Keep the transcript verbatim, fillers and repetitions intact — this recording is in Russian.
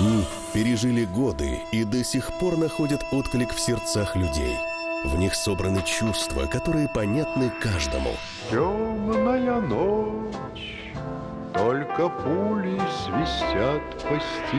Они пережили годы и до сих пор находят отклик в сердцах людей. В них собраны чувства, которые понятны каждому. Темная ночь, только пули свистят по стене.